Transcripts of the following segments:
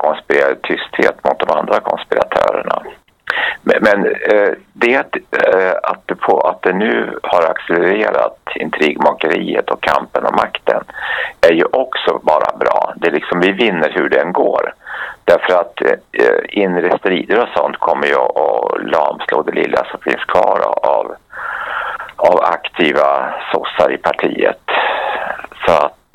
konspirerad tysthet mot de andra konspiratörerna. Men det att det nu har accelererat intrigmakeriet och kampen om makten är ju också bara bra. Det är liksom, vi vinner hur den går. Därför att inre strider och sånt kommer ju att lamslå det lilla som finns kvar av aktiva sossar i partiet. Så att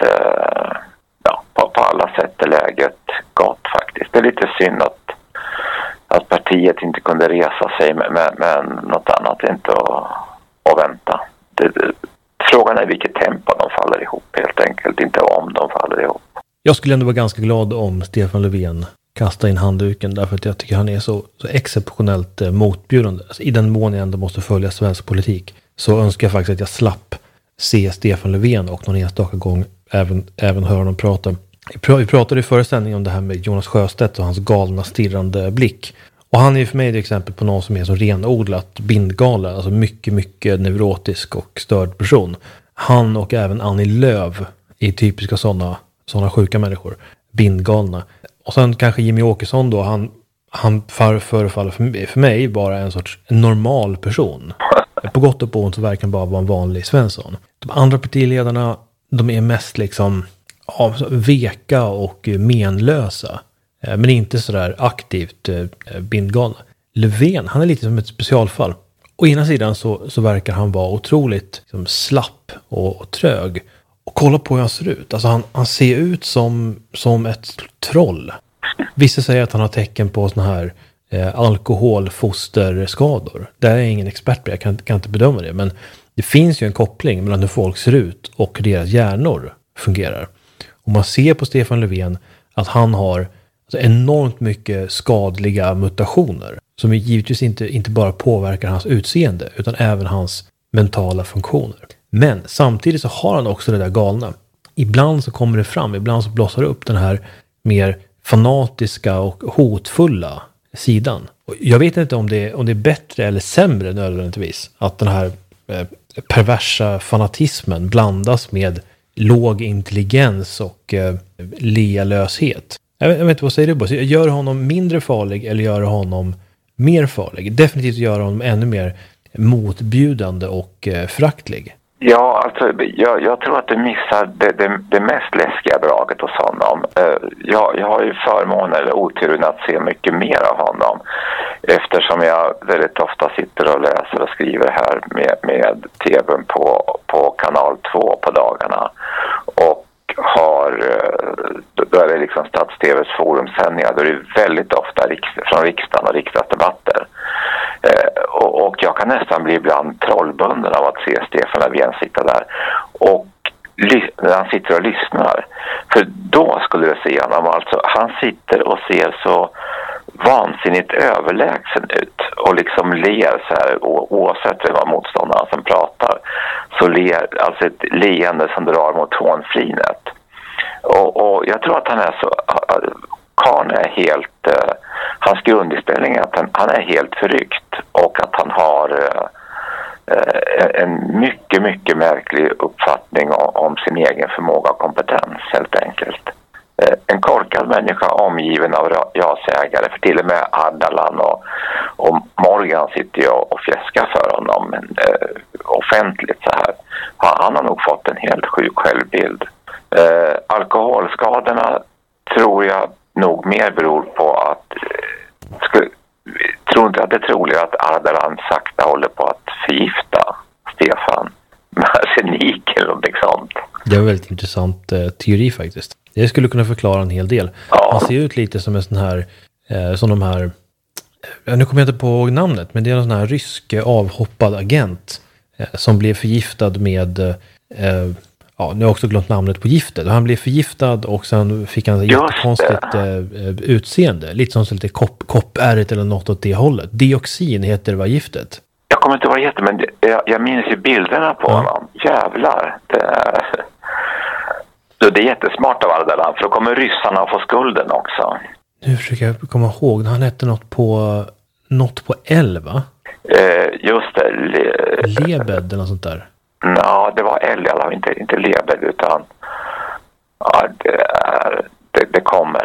på alla sätt är läget gott faktiskt. Det är lite synd att partiet inte kunde resa sig, men något annat är inte att vänta. Frågan är vilket tempo de faller ihop helt enkelt, inte om de faller ihop. Jag skulle ändå vara ganska glad om Stefan Löfven kastar in handduken, därför att jag tycker han är så exceptionellt motbjudande. Alltså, i den mån jag ändå måste följa svensk politik så önskar jag faktiskt att jag slapp se Stefan Löfven och någon enstaka gång även höra honom prata. Vi pratade i föreställningen om det här med Jonas Sjöstedt och hans galna stirrande blick. Och han är ju för mig ett exempel på någon som är så renodlat bindgalen, alltså mycket, mycket neurotisk och störd person. Han och även Annie Lööf är typiska sådana sjuka människor, bindgalna. Och sen kanske Jimmy Åkesson då, han förefaller för mig bara en sorts normal person. På gott och på ont så verkar han bara vara en vanlig Svensson. De andra partiledarna, de är mest liksom veka och menlösa. Men inte sådär aktivt bindgalna. Löfven, han är lite som ett specialfall. Å ena sidan så verkar han vara otroligt liksom, slapp och trög. Och kolla på hur han ser ut. Alltså han ser ut som ett troll. Vissa säger att han har tecken på såna här alkoholfosterskador. Där är jag ingen expert på, jag kan inte bedöma det. Men det finns ju en koppling mellan hur folk ser ut och hur deras hjärnor fungerar. Och man ser på Stefan Löfven att han har enormt mycket skadliga mutationer. Som givetvis inte bara påverkar hans utseende utan även hans mentala funktioner. Men samtidigt så har han också det där galna. Ibland så kommer det fram, ibland så blossar det upp den här mer fanatiska och hotfulla sidan. Och jag vet inte om det är bättre eller sämre nödvändigtvis att den här perversa fanatismen blandas med låg intelligens och lealöshet. Jag vet inte, vad säger du, Boss? Gör honom mindre farlig eller gör honom mer farlig? Definitivt gör honom ännu mer motbjudande och föraktlig. Ja, alltså jag tror att du missar det mest läskiga draget hos honom. Jag har ju förmånen eller oturen att se mycket mer av honom. Eftersom jag väldigt ofta sitter och läser och skriver här med tvn på kanal 2 på dagarna. Och då är det liksom Stats-TVs forumsändningar. Då är det väldigt ofta från riksdagen och riksdagsdebatter. Och jag kan nästan bli ibland trollbunden av att se Stefan Löfven sitta där. Och när han sitter och lyssnar. För då skulle jag se honom, alltså han sitter och ser så vansinnigt överlägsen ut. Och liksom ler så här, oavsett vem var motståndaren som pratar. Så ler, alltså ett leende som drar mot hånflinet. Och jag tror att han är så... Karn är helt... hans grundinställning är att han är helt förryckt. Och att han har en mycket, mycket märklig uppfattning om sin egen förmåga och kompetens helt enkelt. En korkad människa omgiven av ja-sägare. För till och med Ardalan och Morgan sitter ju och fjäskar för honom offentligt så här. Han har nog fått en helt sjuk självbild. Alkoholskadorna tror jag nog mer beror på att tror inte att det är troligt att Ardalan sakta håller på att förgifta Stefan med arsenik eller något sånt. Det är en väldigt intressant teori faktiskt. Det skulle kunna förklara en hel del. Ja. Han ser ut lite som en sån här som de här, nu kommer jag inte på namnet, men det är en sån här rysk avhoppad agent som blev förgiftad med nu har jag också glömt namnet på giftet. Han blev förgiftad och sen fick han ett jättekonstigt utseende. Lite som lite koppärret eller något åt det hållet. Dioxin heter det, var giftet. Jag kommer inte ihåg men jag minns ju bilderna på honom. Jävlar. Det är jättesmart av Ardalan, för då kommer ryssarna att få skulden också. Nu försöker jag komma ihåg. Han hette något på L, va? Just det. Lebed eller något sånt där. Ja, det var L i alla fall, inte Lebed, utan det kommer.